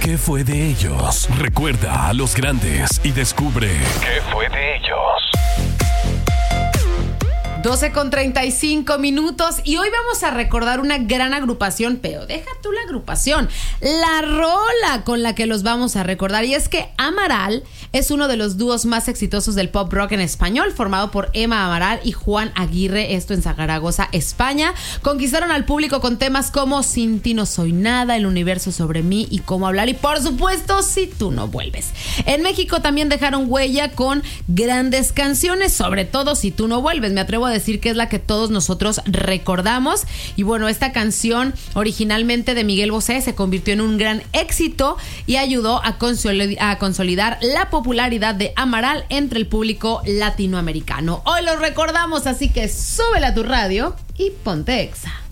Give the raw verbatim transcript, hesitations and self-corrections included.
¿Qué fue de ellos? Recuerda a los grandes y descubre ¿qué fue de ellos? doce con treinta y cinco minutos y hoy vamos a recordar una gran agrupación, pero deja tú la agrupación, la rola con la que los vamos a recordar, y es que Amaral es uno de los dúos más exitosos del pop rock en español, formado por Emma Amaral y Juan Aguirre, esto en Zaragoza, España. Conquistaron al público con temas como Sin ti no soy nada, El universo sobre mí y Cómo hablar, y por supuesto Si tú no vuelves. En México también dejaron huella con grandes canciones, sobre todo Si tú no vuelves, me atrevo a decir que es la que todos nosotros recordamos. Y bueno, esta canción originalmente de Miguel Bosé se convirtió en un gran éxito y ayudó a, consolid- a consolidar la popularidad de Amaral entre el público latinoamericano. Hoy lo recordamos, así que súbela a tu radio y ponte Exa.